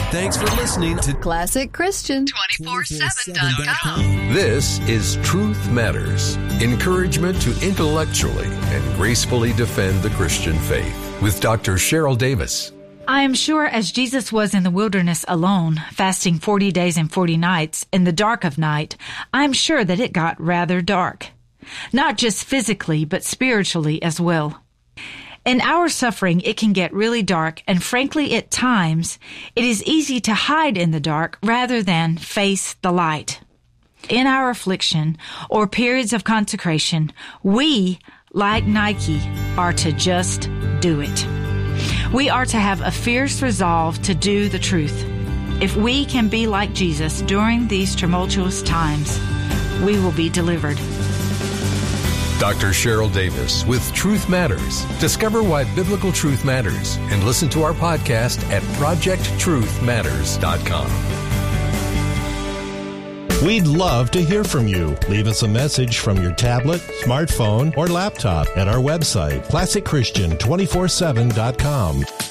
Thanks for listening to Classic Christian 247.com. This is Truth Matters, encouragement to intellectually and gracefully defend the Christian faith with Dr. Cheryl Davis. I am sure as Jesus was in the wilderness alone, fasting 40 days and 40 nights in the dark of night, I am sure that it got rather dark. Not just physically, but spiritually as well. In our suffering, it can get really dark, and frankly, at times, it is easy to hide in the dark rather than face the light. In our affliction or periods of consecration, we, like Nike, are to just do it. We are to have a fierce resolve to do the truth. If we can be like Jesus during these tumultuous times, we will be delivered. Dr. Cheryl Davis with Truth Matters. Discover why biblical truth matters and listen to our podcast at projecttruthmatters.com. We'd love to hear from you. Leave us a message from your tablet, smartphone, or laptop at our website, ClassicChristian247.com.